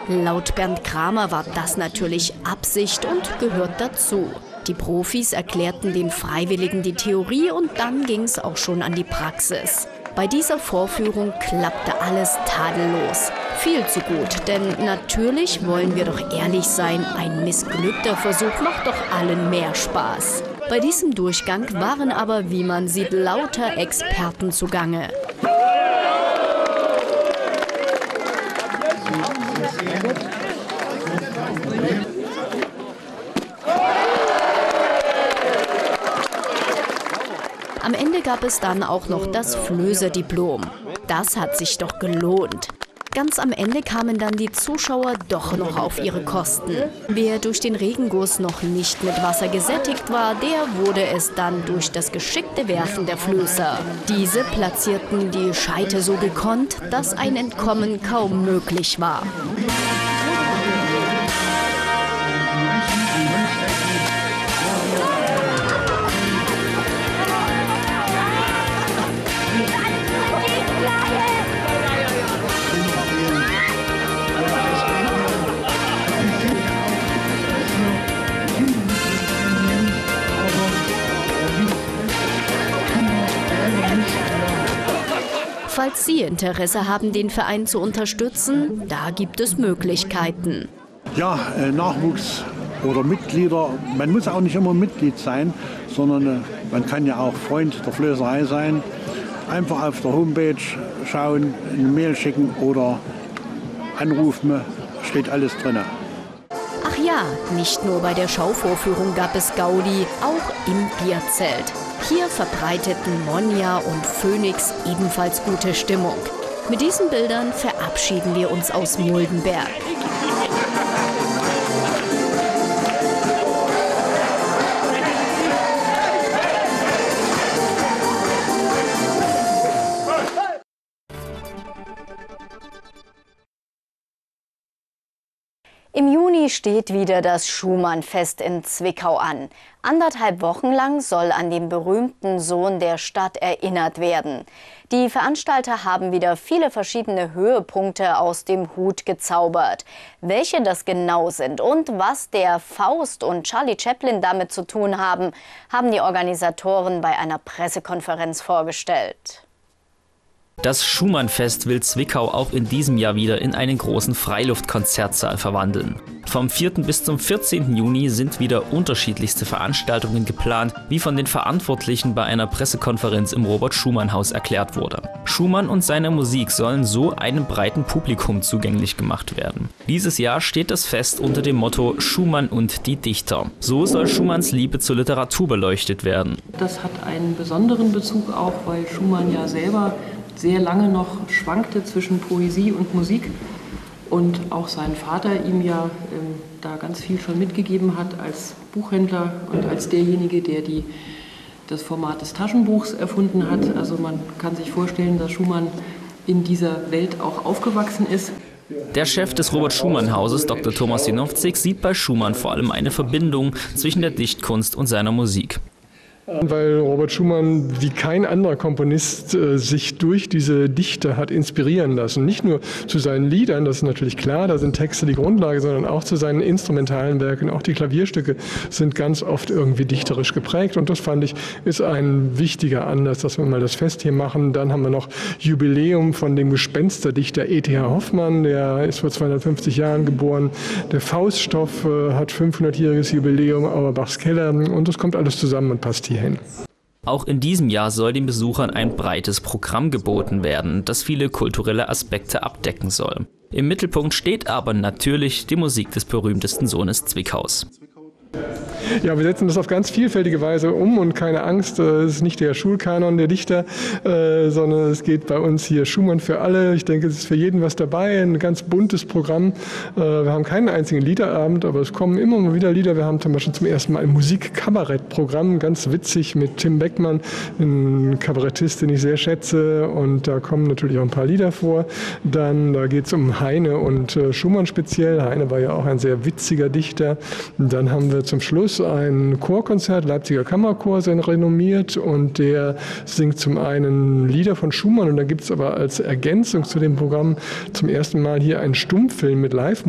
Laut Bernd Kramer war das natürlich Absicht und gehört dazu. Die Profis erklärten den Freiwilligen die Theorie und dann ging es auch schon an die Praxis. Bei dieser Vorführung klappte alles tadellos. Viel zu gut, denn natürlich wollen wir doch ehrlich sein, ein missglückter Versuch macht doch allen mehr Spaß. Bei diesem Durchgang waren aber, wie man sieht, lauter Experten zugange. Am Ende gab es dann auch noch das Flößer-Diplom. Das hat sich doch gelohnt. Ganz am Ende kamen dann die Zuschauer doch noch auf ihre Kosten. Wer durch den Regenguss noch nicht mit Wasser gesättigt war, der wurde es dann durch das geschickte Werfen der Flößer. Diese platzierten die Scheite so gekonnt, dass ein Entkommen kaum möglich war. Falls Sie Interesse haben, den Verein zu unterstützen, da gibt es Möglichkeiten. Ja, Nachwuchs oder Mitglieder, man muss auch nicht immer Mitglied sein, sondern man kann ja auch Freund der Flößerei sein. Einfach auf der Homepage schauen, eine Mail schicken oder anrufen, steht alles drin. Ach ja, nicht nur bei der Schauvorführung gab es Gaudi, auch im Bierzelt. Hier verbreiteten Monja und Phoenix ebenfalls gute Stimmung. Mit diesen Bildern verabschieden wir uns aus Muldenberg. Im Juni steht wieder das Schumann-Fest in Zwickau an. 1,5 Wochen lang soll an den berühmten Sohn der Stadt erinnert werden. Die Veranstalter haben wieder viele verschiedene Höhepunkte aus dem Hut gezaubert. Welche das genau sind und was der Faust und Charlie Chaplin damit zu tun haben, haben die Organisatoren bei einer Pressekonferenz vorgestellt. Das Schumann-Fest will Zwickau auch in diesem Jahr wieder in einen großen Freiluftkonzertsaal verwandeln. Vom 4. bis zum 14. Juni sind wieder unterschiedlichste Veranstaltungen geplant, wie von den Verantwortlichen bei einer Pressekonferenz im Robert-Schumann-Haus erklärt wurde. Schumann und seine Musik sollen so einem breiten Publikum zugänglich gemacht werden. Dieses Jahr steht das Fest unter dem Motto Schumann und die Dichter. So soll Schumanns Liebe zur Literatur beleuchtet werden. Das hat einen besonderen Bezug auch, weil Schumann ja selber sehr lange noch schwankte zwischen Poesie und Musik und auch sein Vater ihm ja da ganz viel schon mitgegeben hat als Buchhändler und als derjenige, der das Format des Taschenbuchs erfunden hat. Also man kann sich vorstellen, dass Schumann in dieser Welt auch aufgewachsen ist. Der Chef des Robert-Schumann-Hauses, Dr. Thomas Sinowczyk, sieht bei Schumann vor allem eine Verbindung zwischen der Dichtkunst und seiner Musik. Weil Robert Schumann wie kein anderer Komponist sich durch diese Dichter hat inspirieren lassen. Nicht nur zu seinen Liedern, das ist natürlich klar, da sind Texte die Grundlage, sondern auch zu seinen instrumentalen Werken. Auch die Klavierstücke sind ganz oft irgendwie dichterisch geprägt. Und das fand ich, ist ein wichtiger Anlass, dass wir mal das Fest hier machen. Dann haben wir noch Jubiläum von dem Gespensterdichter E.T.H. Hoffmann, der ist vor 250 Jahren geboren. Der Fauststoff hat 500-jähriges Jubiläum, Auerbachs Keller. Und das kommt alles zusammen und passt hierhin. Auch in diesem Jahr soll den Besuchern ein breites Programm geboten werden, das viele kulturelle Aspekte abdecken soll. Im Mittelpunkt steht aber natürlich die Musik des berühmtesten Sohnes Zwickaus. Ja, wir setzen das auf ganz vielfältige Weise um und keine Angst, es ist nicht der Schulkanon der Dichter, sondern es geht bei uns hier Schumann für alle. Ich denke, es ist für jeden was dabei, ein ganz buntes Programm. Wir haben keinen einzigen Liederabend, aber es kommen immer mal wieder Lieder. Wir haben zum Beispiel zum ersten Mal ein Musik-Kabarett-Programm, ganz witzig mit Tim Beckmann, ein Kabarettist, den ich sehr schätze, und da kommen natürlich auch ein paar Lieder vor. Dann, da geht es um Heine und Schumann speziell. Heine war ja auch ein sehr witziger Dichter. Dann haben wir zum Schluss ein Chorkonzert, Leipziger Kammerchor, sehr renommiert, und der singt zum einen Lieder von Schumann, und dann gibt es aber als Ergänzung zu dem Programm zum ersten Mal hier einen Stummfilm mit Live-Musik.